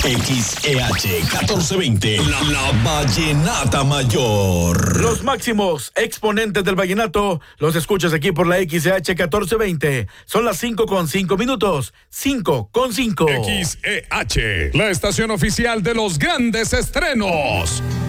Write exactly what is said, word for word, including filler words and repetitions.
X E H catorce veinte, la, la Vallenata Mayor. Los máximos exponentes del vallenato los escuchas aquí por la X E H catorce veinte. Son las cinco con cinco minutos. cinco con cinco. X E H, la estación oficial de los grandes estrenos.